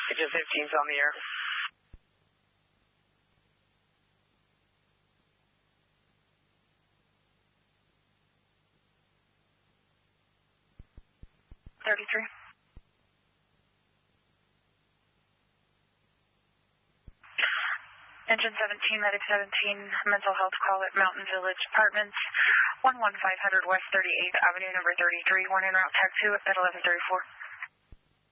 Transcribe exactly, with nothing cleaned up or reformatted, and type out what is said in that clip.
Engine fifteen's on the air. thirty-three. Engine seventeen, Medic seventeen, mental health call at Mountain Village Apartments, one one five hundred West thirty-eighth Avenue, number thirty-three, warning route tag two at eleven thirty-four.